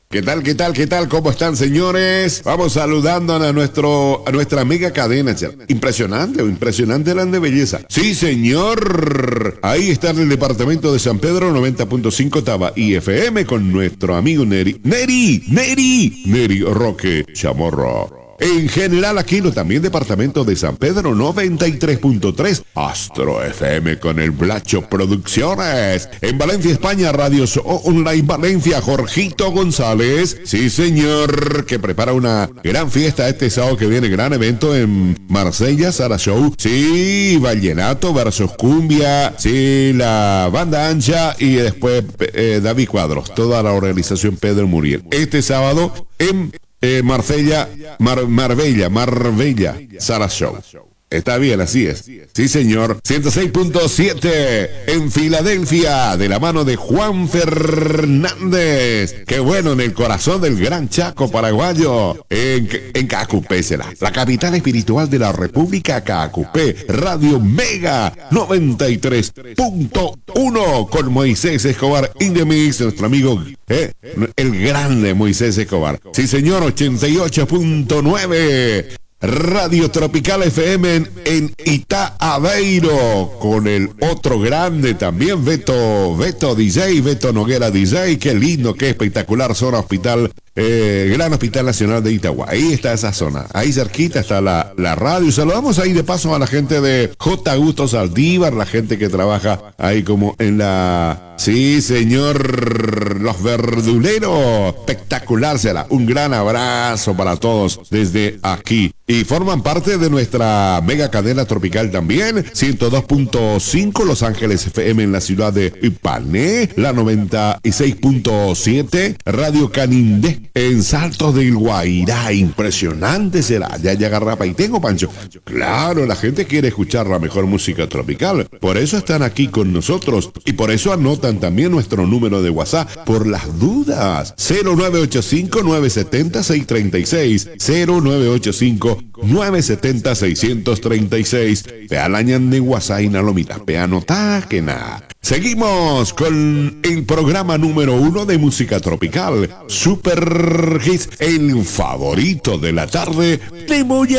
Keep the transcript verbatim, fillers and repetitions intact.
¿Qué tal, qué tal, qué tal? ¿Cómo están, señores? Vamos saludando a nuestro, a nuestra mega cadena. Impresionante, impresionante la de belleza. Sí, señor. Ahí está en el departamento de San Pedro, noventa punto cinco Taba I F M con nuestro amigo Neri. Neri, Neri, Neri Roque Chamorro. En general, Aquino, también departamento de San Pedro, noventa y tres punto tres Astro F M con el Blacho Producciones. En Valencia, España, Radio So Online Valencia, Jorgito González. Sí, señor, que prepara una gran fiesta este sábado que viene, gran evento en Marsella, Sara Show. Sí, Vallenato versus Cumbia. Sí, la banda ancha y después eh, David Cuadros. Toda la organización Pedro Muriel. Este sábado en Eh, Marsella, Mar, Marbella, Marbella, Sara Show. Está bien, así es. Sí, señor. ciento seis punto siete en Filadelfia, de la mano de Juan Fernández. Qué bueno, en el corazón del gran Chaco paraguayo. En, en Caacupé será. La capital espiritual de la República, Caacupé. Radio Mega noventa y tres punto uno con Moisés Escobar in the mix, nuestro amigo, eh, el grande Moisés Escobar. Sí, señor, ochenta y ocho punto nueve. Radio Tropical F M en, en Itá Aveiro, con el otro grande también, Beto, Beto D J, Beto Noguera D J. Qué lindo, qué espectacular zona hospital, eh, Gran Hospital Nacional de Itagua. Ahí está esa zona, ahí cerquita está la, la radio. Saludamos ahí de paso a la gente de J. Augusto Saldívar, la gente que trabaja ahí como en la... Sí, señor, los verduleros, espectacular será. Un gran abrazo para todos desde aquí. Y forman parte de nuestra mega cadena tropical también, ciento dos punto cinco Los Ángeles F M en la ciudad de Ipané, la noventa y seis punto siete Radio Canindé en Saltos del Guairá. Impresionante será. Ya ya agarrapa y tengo, Pancho. Claro, la gente quiere escuchar la mejor música tropical. Por eso están aquí con nosotros y por eso anotan también nuestro número de WhatsApp por las dudas. cero nueve ocho cinco, nueve siete cero, seis tres seis, cero nueve ocho cinco, nueve siete cero, seis tres seis. Pea la ñan de WhatsApp y nalomita. Pea nota que nada. Seguimos con el programa número uno de música tropical. Super Hits, el favorito de la tarde. Te voy a